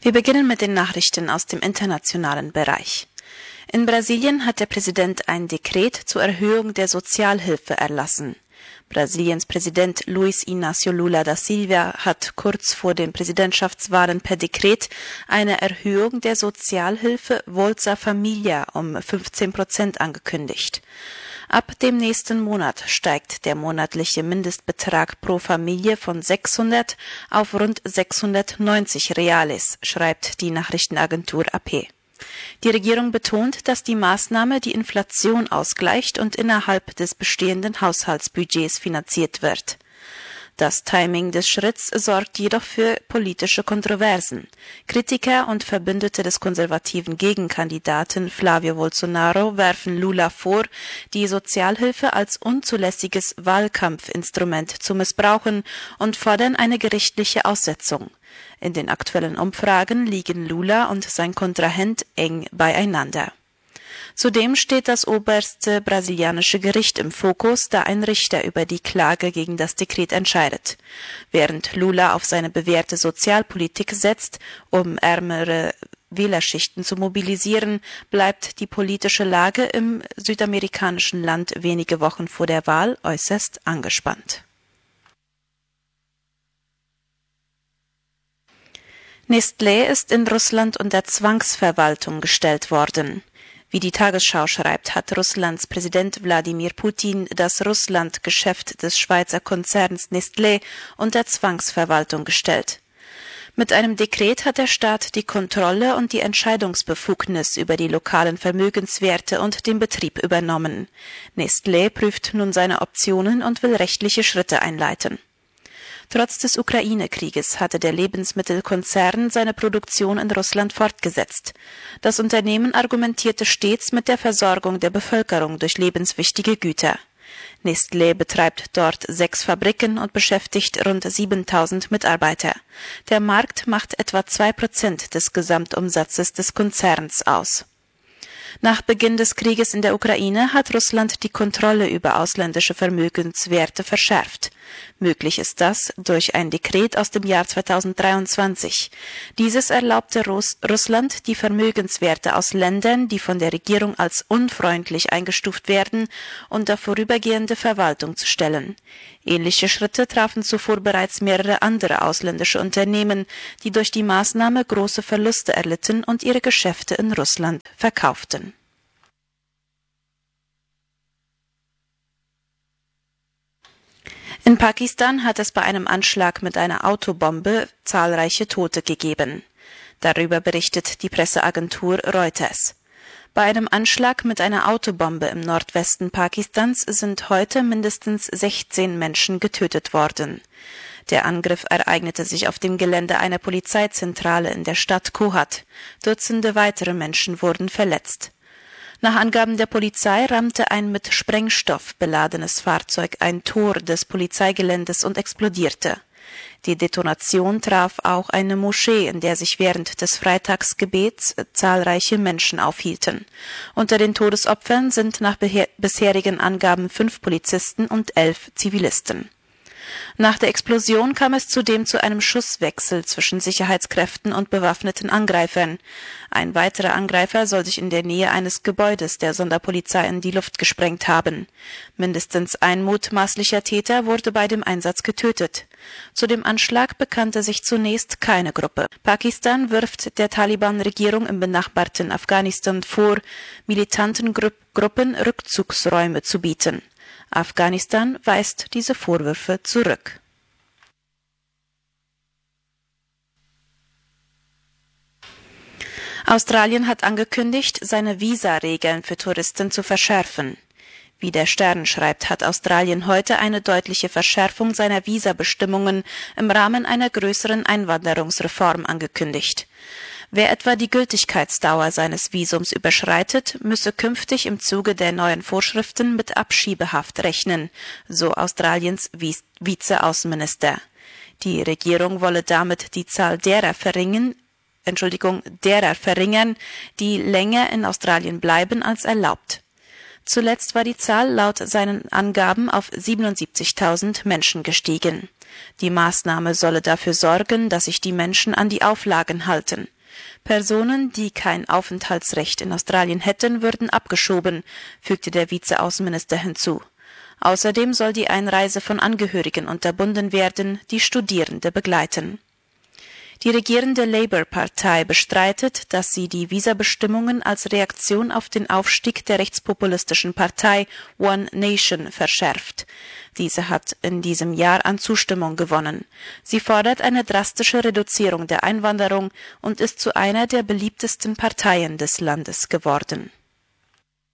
Wir beginnen mit den Nachrichten aus dem internationalen Bereich. In Brasilien hat der Präsident ein Dekret zur Erhöhung der Sozialhilfe erlassen. Brasiliens Präsident Luiz Inácio Lula da Silva hat kurz vor den Präsidentschaftswahlen per Dekret eine Erhöhung der Sozialhilfe Bolsa Família um 15% angekündigt. Ab dem nächsten Monat steigt der monatliche Mindestbetrag pro Familie von 600 auf rund 690 Reales, schreibt die Nachrichtenagentur AP. Die Regierung betont, dass die Maßnahme die Inflation ausgleicht und innerhalb des bestehenden Haushaltsbudgets finanziert wird. Das Timing des Schritts sorgt jedoch für politische Kontroversen. Kritiker und Verbündete des konservativen Gegenkandidaten Flávio Bolsonaro werfen Lula vor, die Sozialhilfe als unzulässiges Wahlkampfinstrument zu missbrauchen und fordern eine gerichtliche Aussetzung. In den aktuellen Umfragen liegen Lula und sein Kontrahent eng beieinander. Zudem steht das oberste brasilianische Gericht im Fokus, da ein Richter über die Klage gegen das Dekret entscheidet. Während Lula auf seine bewährte Sozialpolitik setzt, um ärmere Wählerschichten zu mobilisieren, bleibt die politische Lage im südamerikanischen Land wenige Wochen vor der Wahl äußerst angespannt. Nestlé ist in Russland unter Zwangsverwaltung gestellt worden. Wie die Tagesschau schreibt, hat Russlands Präsident Wladimir Putin das Russland-Geschäft des Schweizer Konzerns Nestlé unter Zwangsverwaltung gestellt. Mit einem Dekret hat der Staat die Kontrolle und die Entscheidungsbefugnis über die lokalen Vermögenswerte und den Betrieb übernommen. Nestlé prüft nun seine Optionen und will rechtliche Schritte einleiten. Trotz des Ukraine-Krieges hatte der Lebensmittelkonzern seine Produktion in Russland fortgesetzt. Das Unternehmen argumentierte stets mit der Versorgung der Bevölkerung durch lebenswichtige Güter. Nestlé betreibt dort 6 Fabriken und beschäftigt rund 7.000 Mitarbeiter. Der Markt macht etwa 2% des Gesamtumsatzes des Konzerns aus. Nach Beginn des Krieges in der Ukraine hat Russland die Kontrolle über ausländische Vermögenswerte verschärft. Möglich ist das durch ein Dekret aus dem Jahr 2023. Dieses erlaubte Russland, die Vermögenswerte aus Ländern, die von der Regierung als unfreundlich eingestuft werden, unter vorübergehende Verwaltung zu stellen. Ähnliche Schritte trafen zuvor bereits mehrere andere ausländische Unternehmen, die durch die Maßnahme große Verluste erlitten und ihre Geschäfte in Russland verkauften. In Pakistan hat es bei einem Anschlag mit einer Autobombe zahlreiche Tote gegeben. Darüber berichtet die Presseagentur Reuters. Bei einem Anschlag mit einer Autobombe im Nordwesten Pakistans sind heute mindestens 16 Menschen getötet worden. Der Angriff ereignete sich auf dem Gelände einer Polizeizentrale in der Stadt Kohat. Dutzende weitere Menschen wurden verletzt. Nach Angaben der Polizei rammte ein mit Sprengstoff beladenes Fahrzeug ein Tor des Polizeigeländes und explodierte. Die Detonation traf auch eine Moschee, in der sich während des Freitagsgebets zahlreiche Menschen aufhielten. Unter den Todesopfern sind nach bisherigen Angaben 5 Polizisten und 11 Zivilisten. Nach der Explosion kam es zudem zu einem Schusswechsel zwischen Sicherheitskräften und bewaffneten Angreifern. Ein weiterer Angreifer soll sich in der Nähe eines Gebäudes der Sonderpolizei in die Luft gesprengt haben. Mindestens ein mutmaßlicher Täter wurde bei dem Einsatz getötet. Zu dem Anschlag bekannte sich zunächst keine Gruppe. Pakistan wirft der Taliban-Regierung im benachbarten Afghanistan vor, militanten Gruppen Rückzugsräume zu bieten. Afghanistan weist diese Vorwürfe zurück. Australien hat angekündigt, seine Visaregeln für Touristen zu verschärfen. Wie der Stern schreibt, hat Australien heute eine deutliche Verschärfung seiner Visabestimmungen im Rahmen einer größeren Einwanderungsreform angekündigt. Wer etwa die Gültigkeitsdauer seines Visums überschreitet, müsse künftig im Zuge der neuen Vorschriften mit Abschiebehaft rechnen, so Australiens Vizeaußenminister. Die Regierung wolle damit die Zahl derer verringern, die länger in Australien bleiben als erlaubt. Zuletzt war die Zahl laut seinen Angaben auf 77.000 Menschen gestiegen. Die Maßnahme solle dafür sorgen, dass sich die Menschen an die Auflagen halten. Personen, die kein Aufenthaltsrecht in Australien hätten, würden abgeschoben, fügte der Vizeaußenminister hinzu. Außerdem soll die Einreise von Angehörigen unterbunden werden, die Studierende begleiten. Die regierende Labour-Partei bestreitet, dass sie die Visabestimmungen als Reaktion auf den Aufstieg der rechtspopulistischen Partei One Nation verschärft. Diese hat in diesem Jahr an Zustimmung gewonnen. Sie fordert eine drastische Reduzierung der Einwanderung und ist zu einer der beliebtesten Parteien des Landes geworden.